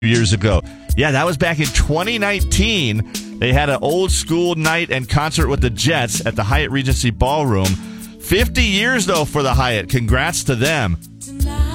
years ago. Yeah, that was back in 2019. They had an old school night and concert with the Jets at the Hyatt Regency Ballroom. 50 years, though, for the Hyatt. Congrats to them.